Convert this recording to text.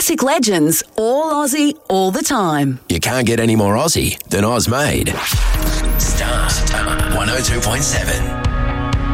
Classic legends, all Aussie, all the time. You can't get any more Aussie than Oz Made. Star 102.7.